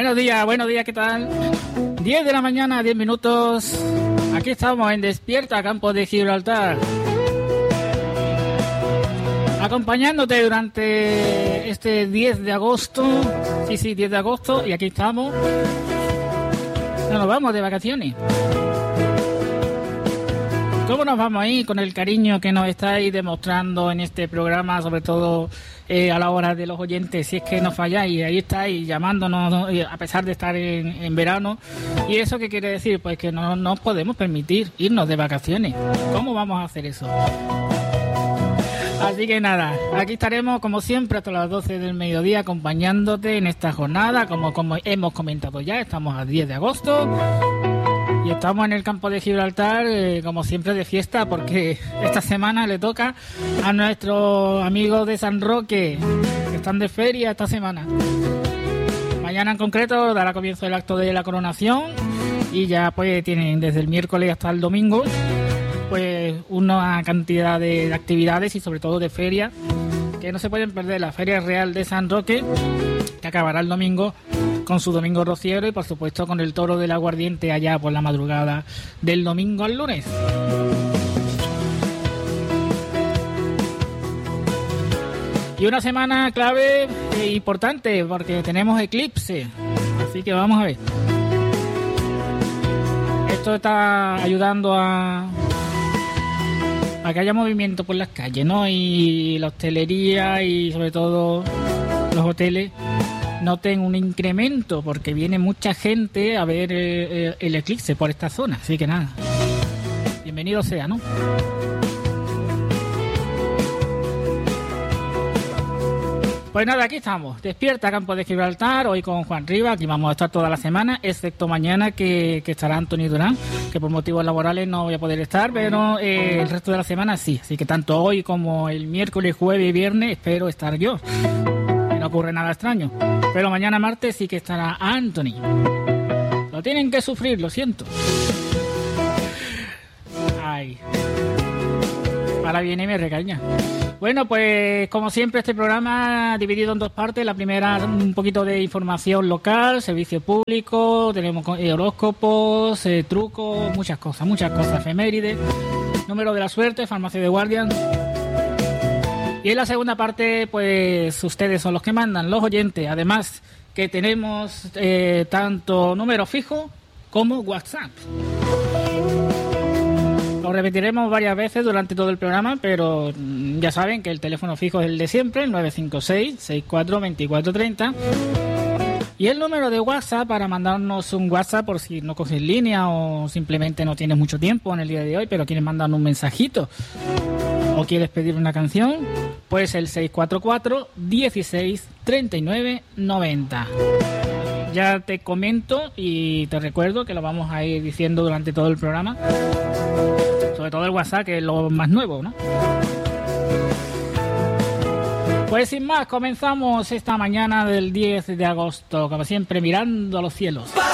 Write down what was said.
Buenos días, ¿qué tal? 10 de la mañana, 10 minutos. Aquí estamos en Despierta, Campo de Gibraltar. Acompañándote durante este 10 de agosto. Sí, 10 de agosto. Y aquí estamos. No nos vamos de vacaciones. ¿Cómo nos vamos ahí con el cariño que nos estáis demostrando en este programa, sobre todo a la hora de los oyentes? Si es que nos falláis, ahí estáis llamándonos a pesar de estar en verano. ¿Y eso qué quiere decir? Pues que no nos podemos permitir irnos de vacaciones. ¿Cómo vamos a hacer eso? Así que nada, aquí estaremos como siempre hasta las 12 del mediodía acompañándote en esta jornada. Como hemos comentado ya, estamos a 10 de agosto. Y estamos en el campo de Gibraltar, como siempre, de fiesta, porque esta semana le toca a nuestros amigos de San Roque, que están de feria esta semana. Mañana en concreto dará comienzo el acto de la coronación y ya pues tienen desde el miércoles hasta el domingo pues una cantidad de actividades y sobre todo de ferias que no se pueden perder. La Feria Real de San Roque, que acabará el domingo con su domingo rociero y por supuesto con el toro del aguardiente allá por la madrugada del domingo al lunes. Y una semana clave e importante porque tenemos eclipse, así que vamos a ver. Esto está ayudando a que haya movimiento por las calles, ¿no? Y la hostelería y sobre todo los hoteles noten un incremento porque viene mucha gente a ver el eclipse por esta zona. Así que nada, bienvenido sea, ¿no? Pues nada, aquí estamos. Despierta Campo de Gibraltar, hoy con Juan Rivas. Aquí vamos a estar toda la semana, excepto mañana que estará Antonio Durán, que por motivos laborales no voy a poder estar, pero el resto de la semana sí. Así que tanto hoy como el miércoles, jueves y viernes espero estar yo. No ocurre nada extraño. Pero mañana martes sí que estará Anthony. Lo tienen que sufrir, lo siento. Ay. Ahora viene y me regaña. Bueno, pues como siempre este programa dividido en dos partes. La primera un poquito de información local, servicio público, tenemos horóscopos, trucos, muchas cosas, efemérides, número de la suerte, farmacia de Guardian. Y en la segunda parte, pues ustedes son los que mandan, los oyentes. Además que tenemos tanto número fijo como WhatsApp. Lo repetiremos varias veces durante todo el programa, pero ya saben que el teléfono fijo es el de siempre, el 956-64-2430. Y el número de WhatsApp para mandarnos un WhatsApp por si no coges línea o simplemente no tienes mucho tiempo en el día de hoy, pero quieres mandar un mensajito o quieres pedir una canción, pues el 644-16-39-90. Ya te comento y te recuerdo que lo vamos a ir diciendo durante todo el programa. Sobre todo el WhatsApp, que es lo más nuevo, ¿no? Pues sin más, comenzamos esta mañana del 10 de agosto, como siempre, mirando a los cielos.